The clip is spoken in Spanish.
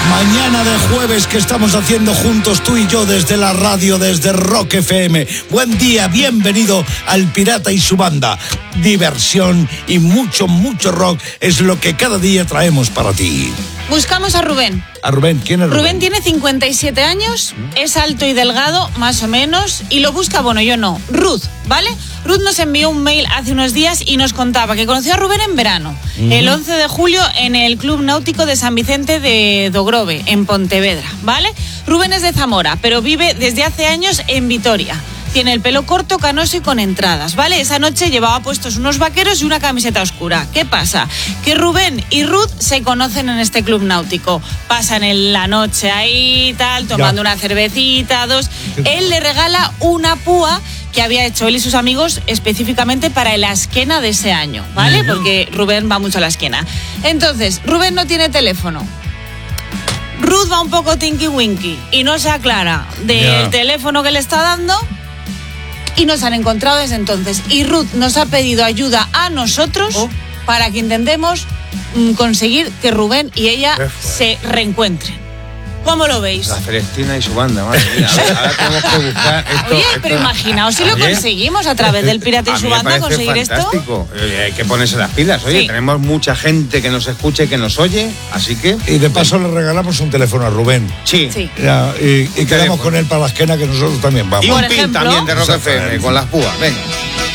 Mañana de jueves que estamos haciendo juntos tú y yo desde la radio, desde Rock FM. Buen día, bienvenido al Pirata y su banda. Diversión y mucho rock es lo que cada día traemos para ti. Buscamos a Rubén. ¿A Rubén? ¿Quién es Rubén? Rubén tiene 57 años, es alto y delgado, más o menos, y lo busca, bueno, yo no, Ruth, ¿vale? Ruth nos envió un mail hace unos días y nos contaba que conoció a Rubén en verano, el 11 de julio en el Club Náutico de San Vicente de Dogrove, en Pontevedra, ¿vale? Rubén es de Zamora, pero vive desde hace años en Vitoria. Tiene el pelo corto, canoso y con entradas, ¿vale? Esa noche llevaba puestos unos vaqueros y una camiseta oscura. ¿Qué pasa? Que Rubén y Ruth se conocen en este club náutico. Pasan la noche ahí, tal, tomando una cervecita, dos. Él le regala una púa que había hecho él y sus amigos específicamente para la esquena de ese año, ¿vale? Porque Rubén va mucho a la esquena. Entonces, Rubén no tiene teléfono. Ruth va un poco tinky-winky y no se aclara del teléfono que le está dando. Y nos han encontrado desde entonces. Y Ruth nos ha pedido ayuda a nosotros para que intentemos conseguir que Rubén y ella se reencuentren. ¿Cómo lo veis? La Celestina y su banda, madre mía. Ahora tenemos que buscar esto. Oye, pero imaginaos si lo conseguimos a través del Pirata y su banda conseguir fantástico. esto. Hay que ponerse las pilas. Oye, tenemos mucha gente que nos escucha y que nos oye, así que... Y de paso le regalamos un teléfono a Rubén. Sí. Ya, y quedamos con él para la esquena, que nosotros también vamos. Y un pin también de Rock FM, con las púas. Venga.